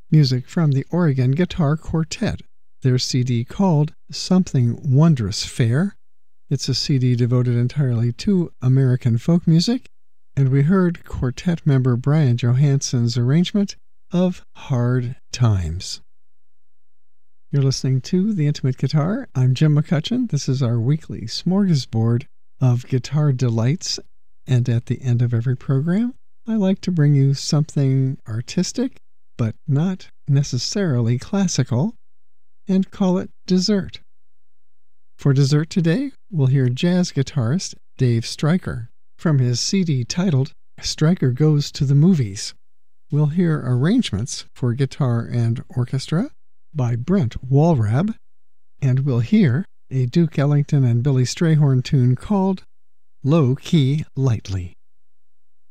music from the Oregon Guitar Quartet, their CD called Something Wondrous Fair. It's a CD devoted entirely to American folk music, and we heard quartet member Brian Johansson's arrangement of Hard Times. You're listening to The Intimate Guitar. I'm Jim McCutcheon. This is our weekly smorgasbord of guitar delights, and at the end of every program, I like to bring you something artistic, but not necessarily classical, and call it dessert. For dessert today, we'll hear jazz guitarist Dave Stryker from his CD titled Stryker Goes to the Movies. We'll hear arrangements for guitar and orchestra by Brent Walrab, and we'll hear a Duke Ellington and Billy Strayhorn tune called Low Key Lightly.